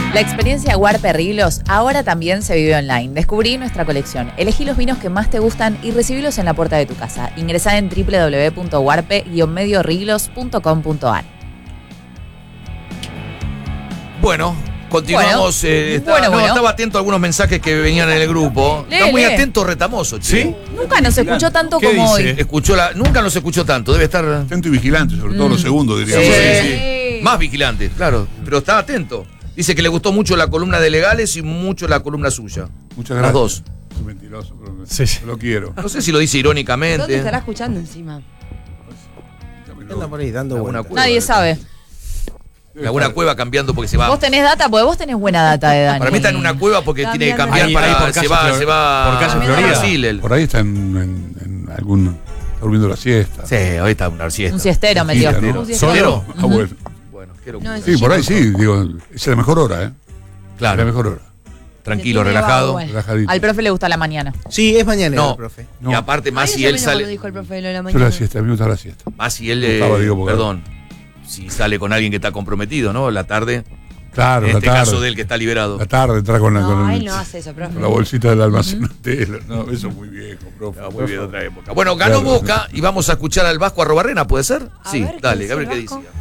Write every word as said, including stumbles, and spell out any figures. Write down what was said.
La experiencia Huarpe Riglos ahora también se vive online. Descubrí nuestra colección. Elegí los vinos que más te gustan y recibilos en la puerta de tu casa. Ingresá en doble u doble u doble u punto huarpe guion medio riglos punto com punto a r. Bueno, continuamos. Bueno, eh, está- bueno, no, bueno. Estaba atento a algunos mensajes que venían en el grupo. Lee, Está muy lee. atento Retamoso, che. ¿Sí? Nunca nos escuchó tanto ¿Qué como dice? hoy. Escuchó la, nunca nos escuchó tanto, debe estar Atento y vigilante, sobre todo Mm. los segundos, diríamos. Sí, Sí. sí, sí. Más vigilante, claro. Pero está atento. Dice que le gustó mucho la columna de legales y mucho la columna suya. Muchas Las gracias. dos. Es mentiroso, pero me- Sí, sí. lo quiero. No sé si lo dice ¿Dónde irónicamente. estará escuchando encima? Anda por ahí dando Alguna vueltas. cueva. Nadie sabe. En alguna cueva cambiando porque se va. ¿Vos tenés data? Porque vos tenés buena data de Dani. Para mí está en una cueva porque tiene que cambiar Ahí- para. ahí por se, calle va, Flor- se va por calle a Florida. Brasil. él. Por ahí está en, en- en algún. Está durmiendo la siesta. Sí, hoy está una siesta. Un siestero metió. Siesta, ¿no? Un siestero. ¿Solo? Ah, bueno. Bueno, quiero. No, es- Sí, por ahí sí, digo, es la mejor hora, ¿eh? Claro, La mejor hora. tranquilo, Se tiene relajado. agua. Relajadito. Al profe le gusta la mañana. Sí, es mañana, No. profe. No, Y aparte, más Ay, si yo él menos cuando sale. dijo el profe de lo de la yo mañana. la siesta, a mí me gusta la siesta. Más si él. Gustavo, eh, digo, porque- perdón. Si sale con alguien que está comprometido, ¿no? La tarde. Claro, En la este tarde. caso de él que está liberado. La tarde entra con la, con No, el- él no hace eso, profe. con la bolsita del almacén. No, eso es muy viejo, profe. Ah, muy bien, otra época. Bueno, ganó Claro. Boca y vamos a escuchar al Vasco Arrobarrena, ¿puede ser? A Sí, ver, ¿qué dale, dice a ver el qué Vasco? decía.